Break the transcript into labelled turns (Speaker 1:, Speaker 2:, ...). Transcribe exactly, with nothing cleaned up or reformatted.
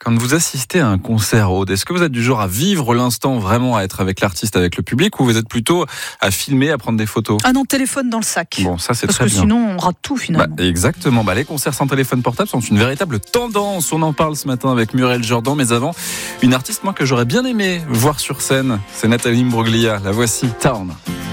Speaker 1: Quand vous assistez à un concert, Aude, est-ce que vous êtes du genre à vivre l'instant, vraiment à être avec l'artiste, avec le public, ou vous êtes plutôt à filmer, à prendre des photos?
Speaker 2: Ah non, téléphone dans le sac.
Speaker 1: Bon, ça c'est
Speaker 2: Parce
Speaker 1: très
Speaker 2: que
Speaker 1: bien.
Speaker 2: sinon, on rate tout finalement.
Speaker 1: Bah, exactement. Bah, les concerts sans téléphone portable sont une véritable tendance. On en parle ce matin avec Muriel Jourdan. Mais avant, une artiste moi que j'aurais bien aimé voir sur scène, c'est Nathalie Imbruglia. La voici, Town.